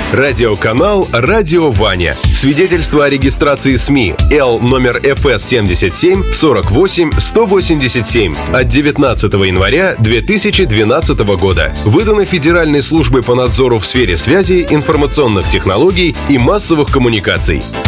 Радиоканал «Радио Ваня». Свидетельство о регистрации СМИ Л номер ФС 77 48 187 от 19 января 2012 года. Выдано Федеральной службой по надзору в сфере связи, информационных технологий и массовых коммуникаций.